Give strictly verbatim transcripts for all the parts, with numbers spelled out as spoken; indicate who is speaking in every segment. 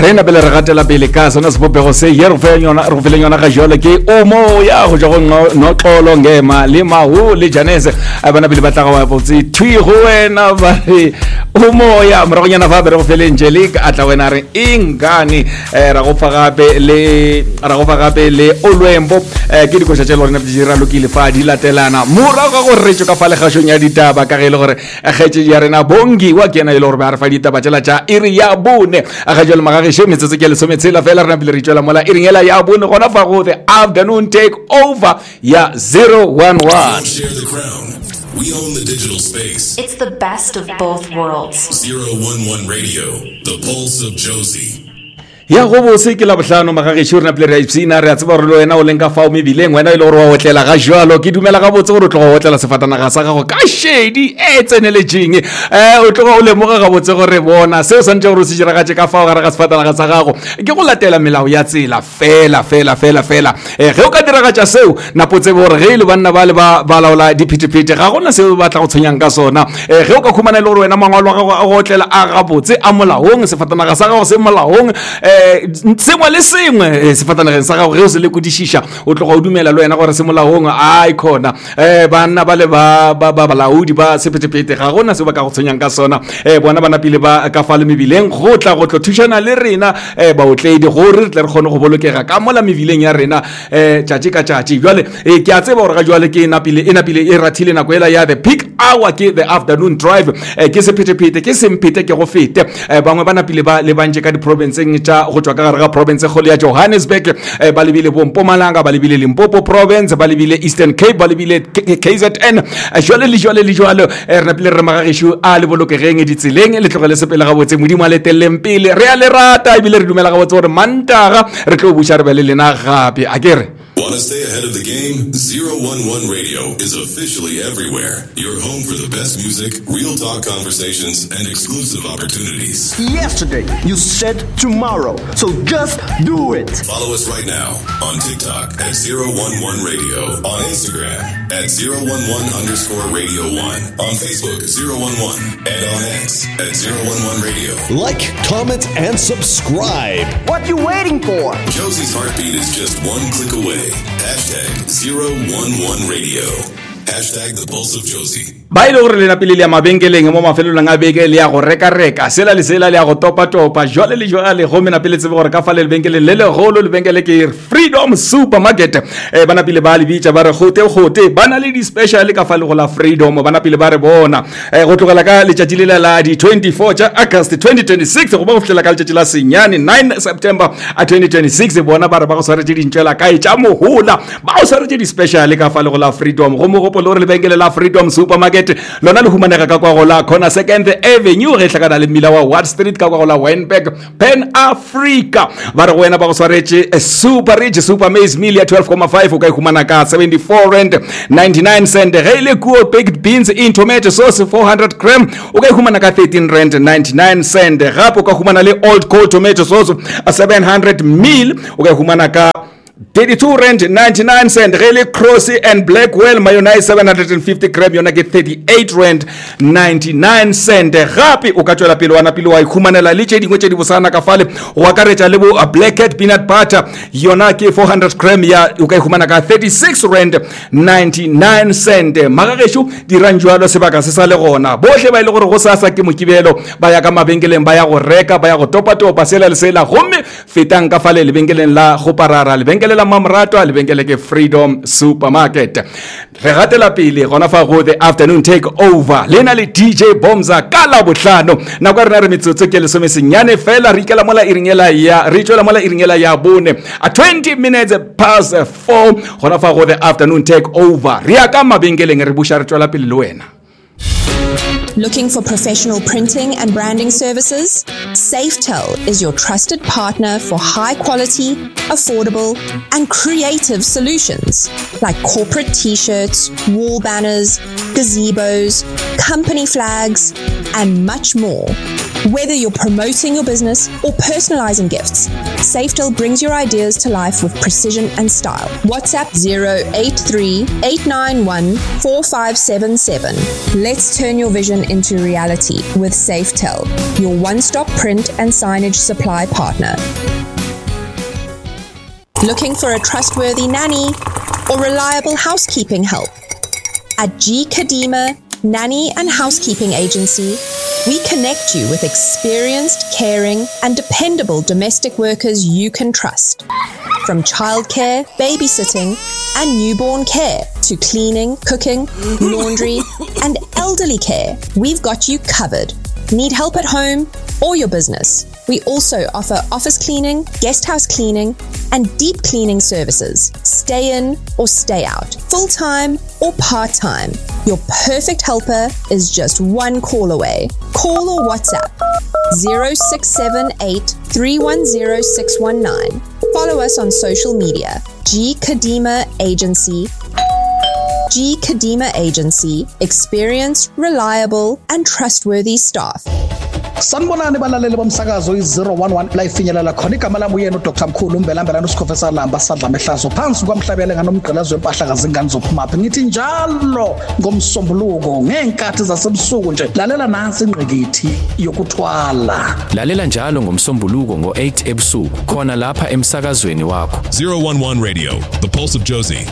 Speaker 1: re na bele re gatela pele ka sona sebopego se ye re feleng yona ga jole ke o moya go ja go noxolo ngema le mahu le janese bana pele ba tla ga botse thui go wena ba re o moya mo re go nyana fa be re go fele Angelique a tla wena re ingani ra go fa gape le ra go fa gape le olwembo ke di koša tšelo rena di ra lokile fa di latelana mora ga go retšo ka fa le gašong ya ditaba ka ge le gore kgetse ya rena bongi wa ke ena ile gore ba re fa ditaba tšela tša iri ya bone a ga jole magageshe metsetse ke le sometshela fela rena pele re tšwela mola iri ngela ya bone gona fa go the afternoon take over ya zero one one.
Speaker 2: Share the crown. We own the digital space.
Speaker 3: It's the best of both worlds.
Speaker 2: zero one one Radio, the pulse of Josie.
Speaker 1: ya go bose ke la bohlano magageshe rena pele re ipsina re a tseba gore le wena o leng ka fao mebileng wena ile gore wa otlela ga jwalo ke dumela ga botse gore o tloga o otlela sefatanaga sa gago ka shedi e tseneletseng eh o tloga o lemoga ga botse gore bona se o santse gore o se diragatše ka fao gare ga sefatanaga sa gago ke go latela melao ya tsela fela fela fela fela eh ge o ka diragatša seo napo tsebe gore ge ile banna ba le ba laola diphetephete ga gona seo ba tla go tshwenyang ka sona eh ge o ka khumana ile gore wena mangwalo a gago a go otlela a ga botse a molaong sefatanaga sa gago se molaong eh sengwe le sengwe sefatanageng sa gago ge o se le kodišiša o tloga o dumela le wena gore se molaong a ikona um banna ba le balaodi ba sephetephete ga gona se ba ka go tshwenyang ka sona um bona bana pele ba ka fa le mebileng go tla go tlo thušana le rena um baotledi gore re tle re kgone go bolokega ka mola mebileng ya rena um tšatši ka tšatši jale ke a tseba gore ga jale ke napile e napile e rathile nako ela ya the peak hour ke the afternoon drive ke sephetephete ke semphete ke go fete bangwe ba napile ba le bantše ka diprovinceng tša go tswa ka gare ga province go le ya Johannesburg ba lebile Mpumalanga ba lebile Limpopo province ba lebile Eastern Cape ba lebile K Z N jwale le jwale le jwale re napile re magagesho a le bolokegeng ditseleng le tlogele sepele ga botse modimo a le telleng pele re a le rata ebile re dumela ga botse gore mantaga re tlo buša re be le lena gape a kere.
Speaker 2: Want to stay ahead of the game? zero one one Radio is officially everywhere. Your home for the best music, real talk conversations, and exclusive opportunities.
Speaker 4: Yesterday, you said tomorrow, so just do it.
Speaker 2: Follow us right now on TikTok at zero one one Radio, on Instagram at zero one one underscore radio one, on Facebook zero one one, and on X at zero one one Radio.
Speaker 5: Like, comment, and subscribe.
Speaker 4: What you waiting for?
Speaker 2: Josie's heartbeat is just one click away. Hashtag zero one one Radio. Hashtag the pulse of Josie.
Speaker 1: ba ile gore le napile le mabenkeleng mo mafelong a beke le ya go reka reka sela le sela le ya go topa topa jwale le jwale go mena pele tsebe gore ka fa le benkeleng le le golo le benkele ke Freedom Supermarket eh bana pele ba le bitša ba re gote gote bana le di special ka fa le go la Freedom bana pele ba re bona eh go tlogela ka letšatši le la di twenty-four tša August twenty twenty-six go ba go fihlela ka letšatši la senyane nine September twenty twenty-six bona ba re ba go swaretse dintšwela ka e tša mohola ba go swaretse di special ka fa le go la Freedom go mo gopolo gore le benkele la Freedom Supermarket lona le humanega ka kwa go la Corner Second Avenue ge hlakana le mmila wa Ward Street ka kwa go la Wynberg Pan Africa ba re go wena ba go swaretse super rich super maize meal ya twelve point five o ka humana ka seventy-four rand ninety-nine cent ge ile kuo baked beans in tomato sauce four hundred gram o ka humana ka thirteen rand ninety-nine cent gape o ka humana le old cold tomato sauce a seven hundred mil o ka humana ka thirty-two rand ninety-nine cent really Crossy and Blackwell mayonnaise seven hundred fifty gram yona ke thirty-eight rand ninety-nine cent gape o ka tswela pele wana pele wa ikhumanela le tše dingwe tše di bosana ka fale go akaretša le bo black cat peanut butter yona ke four hundred gram ya o ka ikhumana ka thirty-six rand ninety-nine cent magagesho di ranjwalo sebaka se sa le gona bohle ba ile gore go sasa ke mokibelo ba ya ka mabenkeleng ba ya go reka ba ya go topa topa sela le sela gomme fetang ka fale le benkeleng la go parara le benkeleng la mamrato le benkele ke Freedom Supermarket re gatela pele gona fa go the afternoon take over lena le D J Bomza ka la bohlano na kwa rena re metsotso ke le some senyane fela re ikela mola iringela ya re tswela mola iringela ya bone a twenty minutes past four gona fa go the afternoon take over re ya ka mabenkeleng re busha re tswela pele le wena.
Speaker 6: Looking for professional printing and branding services? Safetel is your trusted partner for high quality, affordable, and creative solutions like corporate t-shirts, wall banners, gazebos, company flags, and much more. Whether you're promoting your business or personalizing gifts, Safetel brings your ideas to life with precision and style. WhatsApp zero eight three, eight nine one, four five seven seven. Let's turn your vision into reality with Safetel, your one-stop print and signage supply partner. Looking for a trustworthy nanny or reliable housekeeping help? At G. Kadima Nanny and Housekeeping Agency, we connect you with experienced, caring, and dependable domestic workers you can trust. From childcare, babysitting, and newborn care to cleaning, cooking, laundry, and elderly care, we've got you covered. Need help at home or your business? We also offer office cleaning, guest house cleaning, and deep cleaning services. Stay in or stay out, full-time or part-time. Your perfect helper is just one call away. Call or WhatsApp zero six seven eight, three one zero, six one nine. Follow us on social media. G. Kadima Agency. G. Kadima Agency. Experienced, reliable, and trustworthy staff.
Speaker 7: Sanibonani balaleli bomsakazo i-zero one one la ifinyelela khona igama lami uyena uDr Mkhulu Mbelambela noSikhofesa Lamba sadla mehlazo phansi kwamhlabele nganomgqilazo wempahla kazingane zophumaphi ngithi njalo ngomsombuluko ngenkathi zasebusuku nje lalela nansi ingqikithi yokuthwala
Speaker 8: lalela njalo ngomsombuluko ngo eight ebusuku khona lapha emsakazweni wakho
Speaker 2: zero one one Radio, the pulse of Josie.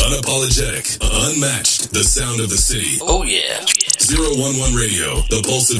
Speaker 2: Unapologetic, unmatched, the sound of the city.
Speaker 9: Oh yeah.
Speaker 2: zero one one Radio, the pulse of